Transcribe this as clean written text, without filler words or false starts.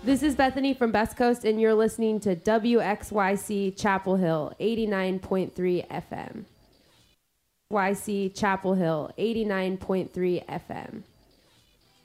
This is Bethany from Best Coast, and you're listening to WXYC Chapel Hill, 89.3 FM. YC Chapel Hill, 89.3 FM.